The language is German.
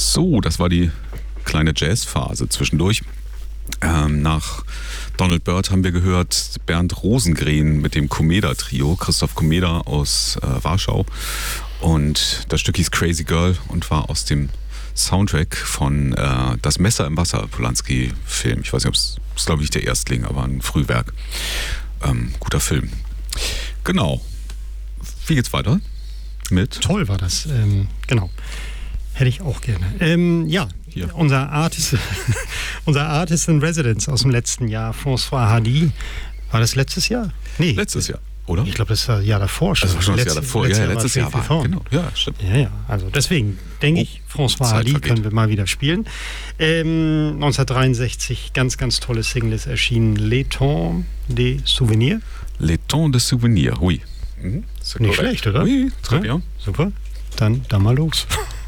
So, das war die kleine Jazzphase zwischendurch. Nach Donald Byrd haben wir gehört Bernd Rosengren mit dem Komeda-Trio, Christoph Komeda aus Warschau. Und das Stück hieß Crazy Girl und war aus dem Soundtrack von Das Messer im Wasser, Polanski-Film. Ich weiß nicht, ob es ist, glaube ich, der Erstling, aber ein Frühwerk. Guter Film. Genau. Wie geht's weiter? Mit? Toll war das, genau. Hätte ich auch gerne. Hier. Unser Artist in Residence aus dem letzten Jahr, François Hardy. War das letztes Jahr? Nee. Letztes Jahr, oder? Ich glaube, das war das Jahr davor schon. Das war schon das Jahr davor. Letztes Jahr war, genau. Ja, stimmt. Ja, also deswegen denke ich, François Hardy können wir mal wieder spielen. 1963, ganz, ganz tolle Single ist erschienen, Les Temps des Souvenirs. Les Temps des Souvenirs, oui. Nicht schlecht, oder? Oui, très bien. Super. Dann mal los.